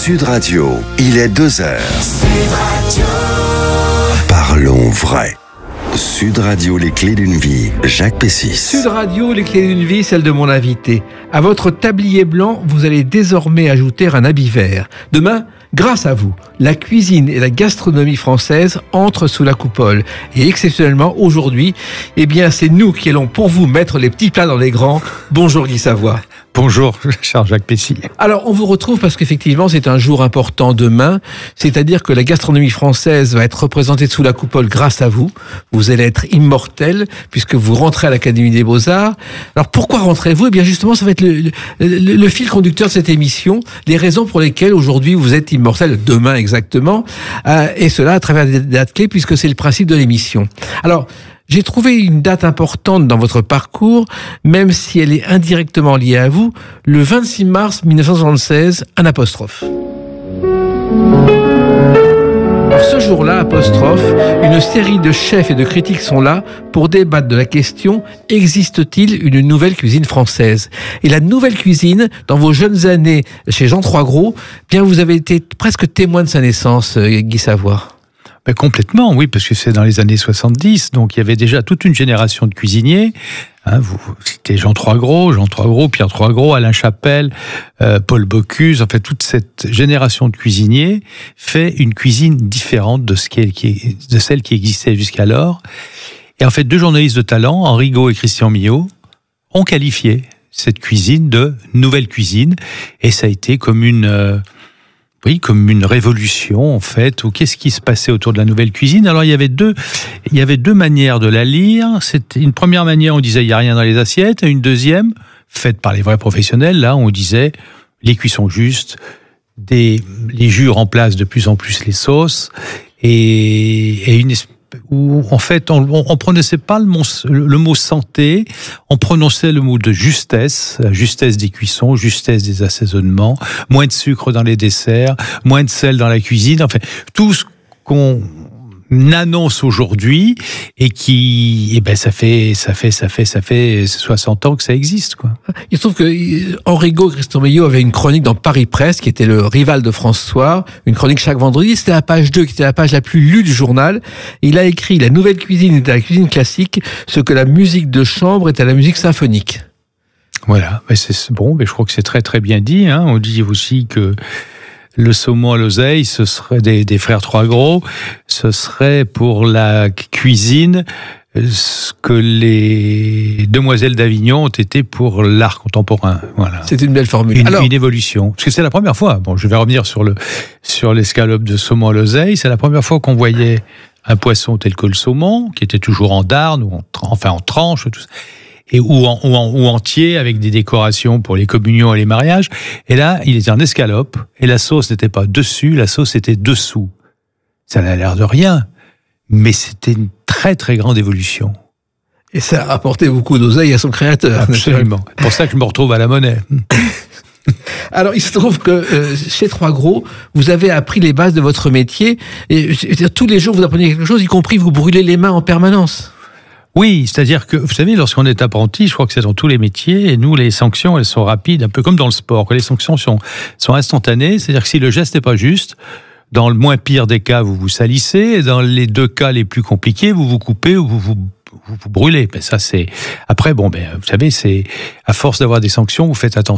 Sud Radio, il est 2h. Sud Radio. Parlons vrai. Sud Radio, les clés d'une vie, Jacques Pessis. Sud Radio, les clés d'une vie, celle de mon invité. À votre tablier blanc, vous allez désormais ajouter un habit vert. Demain, grâce à vous, la cuisine et la gastronomie française entrent sous la coupole. Et exceptionnellement, aujourd'hui, eh bien, c'est nous qui allons pour vous mettre les petits plats dans les grands. Bonjour Guy Savoie. Bonjour, cher Jacques Pessis. Alors, on vous retrouve parce qu'effectivement, c'est un jour important demain. C'est-à-dire que la gastronomie française va être représentée sous la coupole grâce à vous. Vous allez être immortel puisque vous rentrez à l'Académie des Beaux-Arts. Alors, pourquoi rentrez-vous ? Eh bien, justement, ça va être le fil conducteur de cette émission. Les raisons pour lesquelles aujourd'hui vous êtes immortel, demain exactement. Et cela à travers des dates clés puisque c'est le principe de l'émission. Alors, j'ai trouvé une date importante dans votre parcours, même si elle est indirectement liée à vous, le 26 mars 1976, un apostrophe. Alors ce jour-là, apostrophe, une série de chefs et de critiques sont là pour débattre de la question « Existe-t-il une nouvelle cuisine française ?» Et la nouvelle cuisine, dans vos jeunes années chez Jean Troisgros, bien vous avez été presque témoin de sa naissance, Guy Savoie. Ben complètement, oui, parce que c'est dans les années 70, donc il y avait déjà toute une génération de cuisiniers. Vous citez Jean Troisgros, Pierre Troisgros, Alain Chapelle, Paul Bocuse. En fait, toute cette génération de cuisiniers fait une cuisine différente de celle qui existait jusqu'alors. Et en fait, deux journalistes de talent, Henri Gault et Christian Millot, ont qualifié cette cuisine de nouvelle cuisine, et ça a été comme une révolution, en fait, ou qu'est-ce qui se passait autour de la nouvelle cuisine. Alors, il y avait deux manières de la lire. C'était une première manière, on disait, il n'y a rien dans les assiettes, et une deuxième, faite par les vrais professionnels, là, on disait, les cuissons justes, les jus remplacent de plus en plus les sauces, et où, en fait, on prononçait pas le mot santé, on prononçait le mot de justesse des cuissons, justesse des assaisonnements, moins de sucre dans les desserts, moins de sel dans la cuisine, enfin, tout ce qu'on annonce aujourd'hui et qui, ça fait 60 ans que ça existe, quoi. Il se trouve que Henri Gault et Christian Millot avaient une chronique dans Paris Presse, qui était le rival de France Soir, une chronique chaque vendredi, c'était la page 2, qui était la page la plus lue du journal. Et il a écrit « La nouvelle cuisine est à la cuisine classique, ce que la musique de chambre est à la musique symphonique ». Voilà, c'est bon, mais je crois que c'est très très bien dit, hein. On dit aussi que le saumon à l'oseille, ce serait des frères Troisgros, ce serait pour la cuisine ce que les demoiselles d'Avignon ont été pour l'art contemporain. Voilà. C'est une belle formule. Une évolution. Parce que c'est la première fois. Bon, je vais revenir sur l'escalope de saumon à l'oseille. C'est la première fois qu'on voyait un poisson tel que le saumon, qui était toujours en darne ou en tranche, tout ça. Ou entier, avec des décorations pour les communions et les mariages. Et là, il était en escalope, et la sauce n'était pas dessus, la sauce était dessous. Ça n'a l'air de rien, mais c'était une très très grande évolution. Et ça a apporté beaucoup d'oseille à son créateur. Absolument. C'est pour ça que je me retrouve à la Monnaie. Alors, il se trouve que chez Troisgros, vous avez appris les bases de votre métier, et tous les jours vous apprenez quelque chose, y compris vous brûlez les mains en permanence. Oui, c'est-à-dire que, vous savez, lorsqu'on est apprenti, je crois que c'est dans tous les métiers, et nous, les sanctions, elles sont rapides, un peu comme dans le sport, que les sanctions sont instantanées, c'est-à-dire que si le geste n'est pas juste, dans le moins pire des cas, vous vous salissez, et dans les deux cas les plus compliqués, vous vous coupez ou vous brûlez. Mais ça, c'est... Après, vous savez, c'est à force d'avoir des sanctions, vous faites attention.